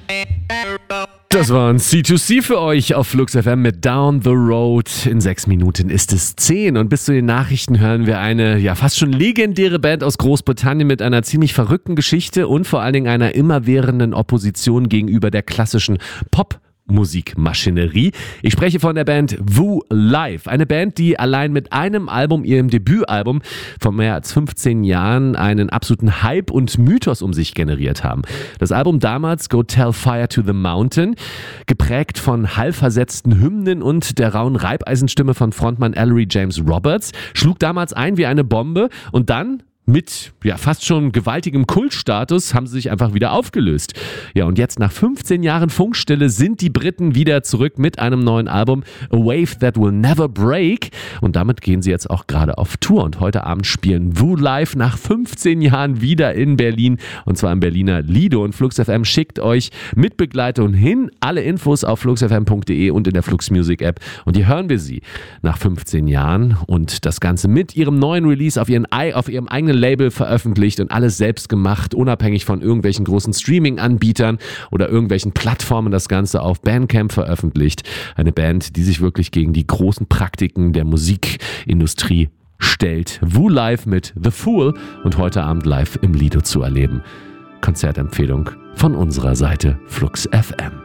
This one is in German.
Das war ein C2C für euch auf Flux FM mit Down the Road. In 6 Minuten ist es 10 und bis zu den Nachrichten hören wir eine fast schon legendäre Band aus Großbritannien mit einer ziemlich verrückten Geschichte und vor allen Dingen einer immerwährenden Opposition gegenüber der klassischen Popmusikmaschinerie. Ich spreche von der Band Woo Live. Eine Band, die allein mit einem Album, ihrem Debütalbum von mehr als 15 Jahren, einen absoluten Hype und Mythos um sich generiert haben. Das Album damals, Go Tell Fire to the Mountain, geprägt von hallversetzten Hymnen und der rauen Reibeisenstimme von Frontmann Ellery James Roberts, schlug damals ein wie eine Bombe und dann mit fast schon gewaltigem Kultstatus haben sie sich einfach wieder aufgelöst. Ja, und jetzt nach 15 Jahren Funkstille sind die Briten wieder zurück mit einem neuen Album, A Wave That Will Never Break. Und damit gehen sie jetzt auch gerade auf Tour. Und heute Abend spielen Woo Live nach 15 Jahren wieder in Berlin. Und zwar im Berliner Lido. Und Flux FM schickt euch mit Begleitung hin. Alle Infos auf fluxfm.de und in der Flux Music App. Und hier hören wir sie nach 15 Jahren. Und das Ganze mit ihrem neuen Release auf ihrem eigenen Label veröffentlicht und alles selbst gemacht, unabhängig von irgendwelchen großen Streaming-Anbietern oder irgendwelchen Plattformen, das Ganze auf Bandcamp veröffentlicht. Eine Band, die sich wirklich gegen die großen Praktiken der Musikindustrie stellt. Woo Live mit The Fool und heute Abend live im Lido zu erleben. Konzertempfehlung von unserer Seite Flux FM.